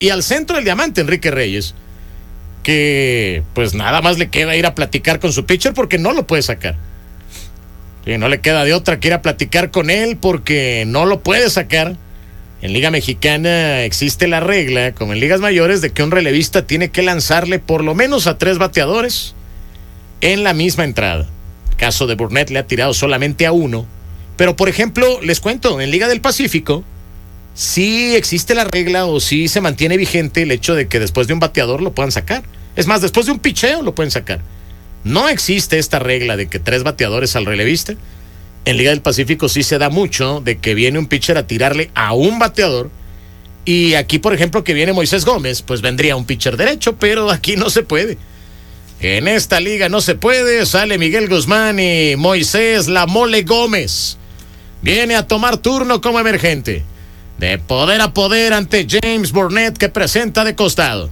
y al centro del diamante, Enrique Reyes, que pues nada más le queda ir a platicar con su pitcher porque no lo puede sacar. Sí, no le queda de otra que ir a platicar con él porque no lo puede sacar. En Liga Mexicana existe la regla, como en ligas mayores, de que un relevista tiene que lanzarle por lo menos a 3 bateadores en la misma entrada. El caso de Burnett le ha tirado solamente a 1. Pero, por ejemplo, les cuento, en Liga del Pacífico sí existe la regla o sí se mantiene vigente el hecho de que después de un bateador lo puedan sacar. Es más, después de un picheo lo pueden sacar. No existe esta regla de que 3 bateadores al relevista. En Liga del Pacífico sí se da mucho de que viene un pitcher a tirarle a un bateador. Y aquí, por ejemplo, que viene Moisés Gómez, pues vendría un pitcher derecho, pero aquí no se puede. En esta liga no se puede. Sale Miguel Guzmán y Moisés La Mole Gómez viene a tomar turno como emergente. De poder a poder ante James Burnett, que presenta de costado.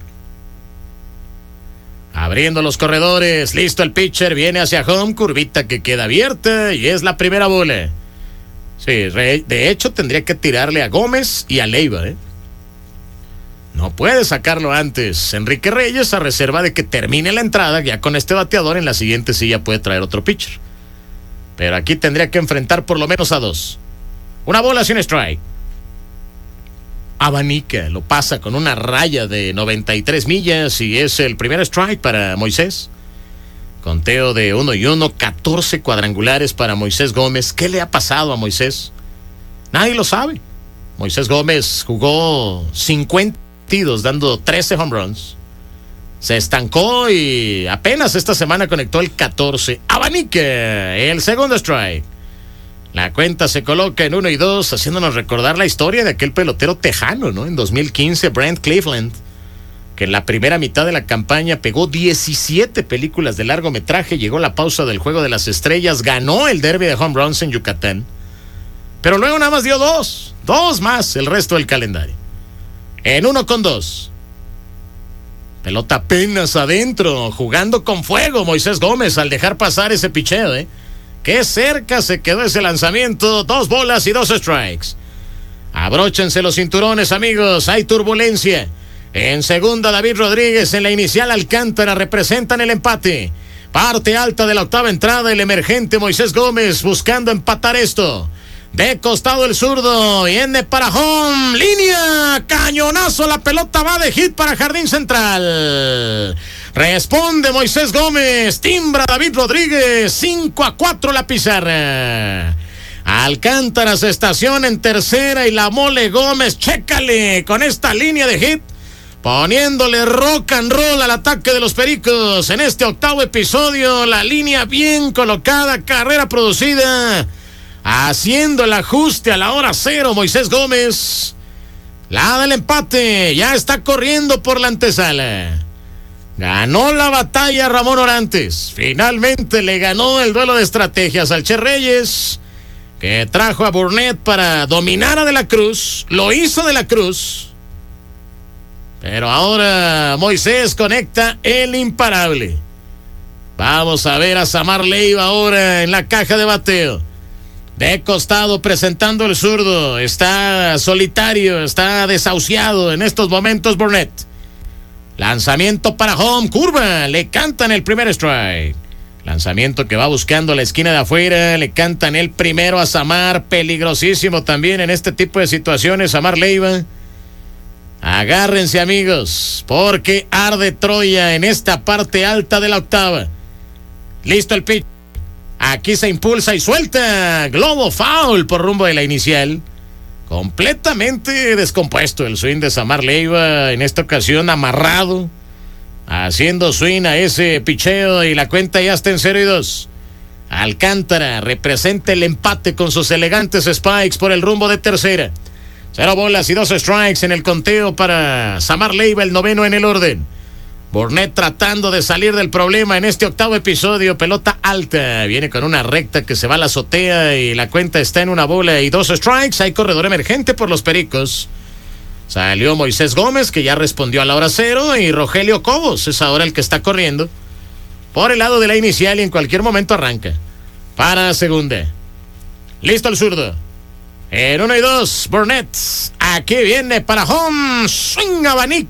Abriendo los corredores, listo el pitcher, viene hacia home, curvita que queda abierta y es la primera bola. Sí, de hecho tendría que tirarle a Gómez y a Leiva, No puede sacarlo antes. Enrique Reyes, a reserva de que termine la entrada, ya con este bateador, en la siguiente sí ya puede traer otro pitcher. Pero aquí tendría que enfrentar por lo menos a 2. Una bola sin strike. Abanica, lo pasa con una raya de 93 millas y es el primer strike para Moisés. Conteo de 1-1, 14 cuadrangulares para Moisés Gómez. ¿Qué le ha pasado a Moisés? Nadie lo sabe. Moisés Gómez jugó 50 partidos dando 13 home runs. Se estancó y apenas esta semana conectó el 14. Abanica, el segundo strike. La cuenta se coloca en 1-2, haciéndonos recordar la historia de aquel pelotero tejano, ¿no? En 2015, Brent Cleveland, que en la primera mitad de la campaña pegó 17 películas de largometraje, llegó la pausa del Juego de las Estrellas, ganó el derby de home runs en Yucatán, pero luego nada más dio 2 más el resto del calendario. En 1-2. Pelota apenas adentro, jugando con fuego Moisés Gómez al dejar pasar ese picheo, Qué cerca se quedó ese lanzamiento. 2 bolas y 2 strikes. Abróchense los cinturones, amigos. Hay turbulencia. En segunda, David Rodríguez. En la inicial, Alcántara representan el empate. Parte alta de la octava entrada, el emergente Moisés Gómez buscando empatar esto. De costado el zurdo. Viene para home. Línea. Cañonazo. La pelota va de hit para jardín central. Responde Moisés Gómez, timbra David Rodríguez, 5-4 la pizarra. Alcántara se estaciona en tercera y La Mole Gómez, chécale con esta línea de hit, poniéndole rock and roll al ataque de los Pericos. En este octavo episodio, la línea bien colocada, carrera producida, haciendo el ajuste a la hora 0, Moisés Gómez. La del empate, ya está corriendo por la antesala. Ganó la batalla Ramón Orantes. Finalmente le ganó el duelo de estrategias al Che Reyes, que trajo a Burnett para dominar a De la Cruz. Lo hizo De la Cruz. Pero ahora Moisés conecta el imparable. Vamos a ver a Samar Leiva ahora en la caja de bateo. De costado presentando el zurdo. Está solitario, está desahuciado en estos momentos Burnett. Lanzamiento para home, curva, le cantan el primer strike. Lanzamiento que va buscando la esquina de afuera, le cantan el primero a Samar, peligrosísimo también en este tipo de situaciones, Samar Leiva. Agárrense, amigos, porque arde Troya en esta parte alta de la octava. Listo el pitch. Aquí se impulsa y suelta. Globo foul por rumbo de la inicial. Completamente descompuesto el swing de Samar Leiva, en esta ocasión amarrado, haciendo swing a ese picheo y la cuenta ya está en 0-2. Alcántara representa el empate con sus elegantes spikes por el rumbo de tercera. 0 bolas y 2 strikes en el conteo para Samar Leiva, el noveno en el orden. Burnett tratando de salir del problema en este octavo episodio. Pelota alta, viene con una recta que se va a la azotea y la cuenta está en 1 bola y 2 strikes. Hay corredor emergente por los Pericos. Salió Moisés Gómez, que ya respondió a la hora 0, y Rogelio Cobos es ahora el que está corriendo por el lado de la inicial y en cualquier momento arranca para segunda. Listo el zurdo. En 1-2, Burnett Aquí viene para home, swing abanique.